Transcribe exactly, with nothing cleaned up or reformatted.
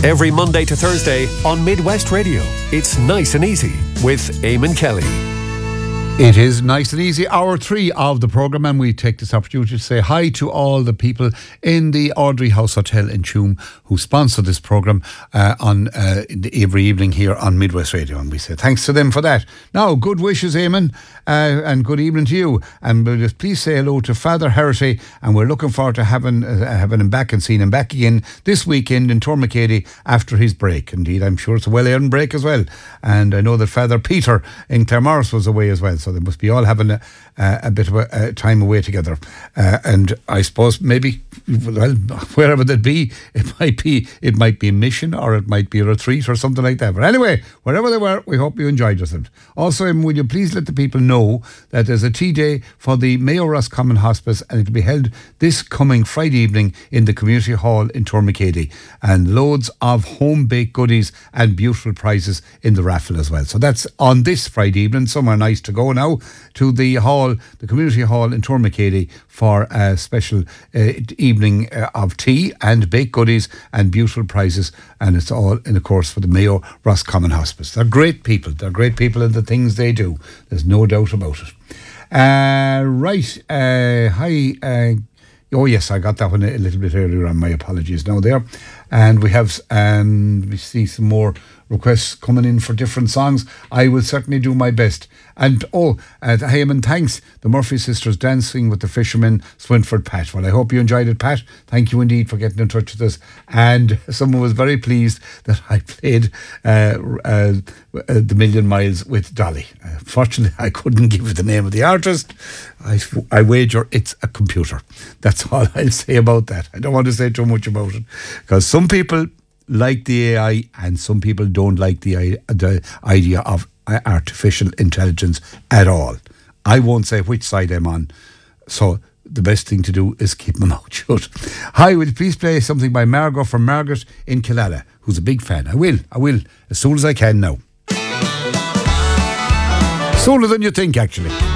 Every Monday to Thursday on Midwest Radio. It's Nice and Easy with Eamon Kelly. It is Nice and Easy, hour three of the programme, and we take this opportunity to say hi to all the people in the Audrey House Hotel in Tuam who sponsor this programme uh, on uh, every evening here on Midwest Radio, and we say thanks to them for that. Now, good wishes, Eamon, uh, and good evening to you, and we'll just please say hello to Father Herity, and we're looking forward to having uh, having him back and seeing him back again this weekend in Tourmakeady after his break. Indeed, I'm sure it's a well-earned break as well, and I know that Father Peter in Claremorris was away as well, so they must be all having a, uh, a bit of a, a time away together. Uh, and I suppose maybe, well, wherever that be, it might be it might be a mission or it might be a retreat or something like that. But anyway, wherever they were, we hope you enjoyed yourself. Also, um, will you please let the people know that there's a tea day for the Mayo Roscommon Hospice, and it'll be held this coming Friday evening in the Community Hall in Tourmakeady, and loads of home-baked goodies and beautiful prizes in the raffle as well. So that's on this Friday evening, somewhere nice to go now, to the hall, the Community Hall in Tourmakeady for a special uh, evening uh, of tea and baked goodies and beautiful prizes, and it's all in a course for the Mayo Roscommon Hospice. They're great people. They're great people in the things they do. There's no doubt about it. Uh, right. Uh, hi. Uh, oh, yes, I got that one a little bit earlier on. My apologies now there. And we have, um, we see some more requests coming in for different songs. I will certainly do my best. And oh, uh, Heyman, thanks. The Murphy Sisters Dancing with the Fishermen, Swinford, Pat. Well, I hope you enjoyed it, Pat. Thank you indeed for getting in touch with us. And someone was very pleased that I played uh, uh, The Million Miles with Dolly. Uh, fortunately, I couldn't give you the name of the artist. I, I wager it's a computer. That's all I'll say about that. I don't want to say too much about it, because some people like the A I and some people don't like the, the idea of artificial intelligence at all. I won't say which side I'm on, so the best thing to do is keep my mouth shut. Hi, will you please play something by Margot from Margaret in Killala, who's a big fan? I will, I will, as soon as I can now. Sooner than you think, actually.